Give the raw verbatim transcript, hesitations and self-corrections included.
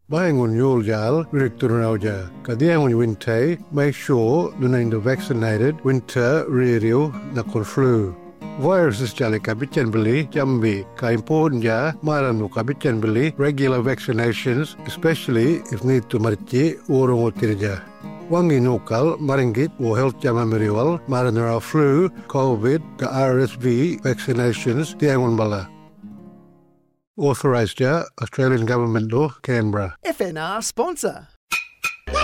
Bahangun Yuljal, Virikturauja, Kadiangun Winte, make sure Nunain the vaccinated winter real nakon flu. Viruses jali kabitan beli jambi ka important ja maranu kabitan beli regular vaccinations, especially if need to marci urung utirja. Wangi nukal maringit o health jama meriwal maranara flu, COVID, ka R S V vaccinations diangun bala. Authorised ja Australian Government law, Canberra. F N R sponsor.